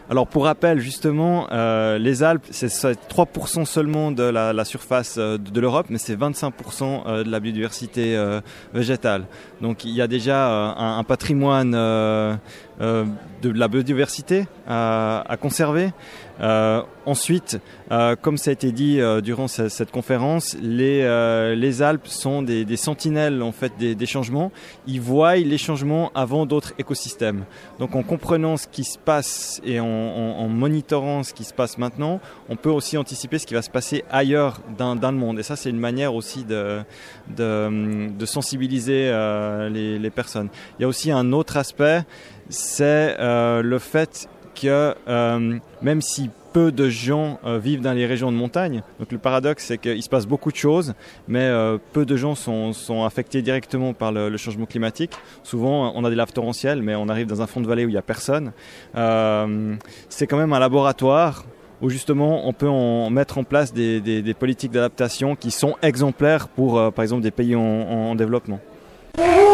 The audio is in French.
Alors pour rappel, justement, les Alpes, c'est 3% seulement de la surface de l'Europe, mais c'est 25% de la biodiversité végétale. Donc il y a déjà un patrimoine de la biodiversité à conserver. Ensuite, comme ça a été dit durant cette conférence, les Alpes sont des sentinelles en fait des changements. Ils voient les changements avant d'autres écosystèmes. Donc en comprenant ce qui se passe et en monitorant ce qui se passe maintenant, on peut aussi anticiper ce qui va se passer ailleurs dans le monde. Et ça, c'est une manière aussi de sensibiliser les personnes. Il y a aussi un autre aspect, c'est le fait que même si peu de gens vivent dans les régions de montagne, donc le paradoxe c'est qu'il se passe beaucoup de choses, mais peu de gens sont affectés directement par le changement climatique. Souvent on a des laves torrentielles, mais on arrive dans un fond de vallée où il n'y a personne. C'est quand même un laboratoire où justement on peut mettre en place des politiques d'adaptation qui sont exemplaires pour par exemple des pays en développement.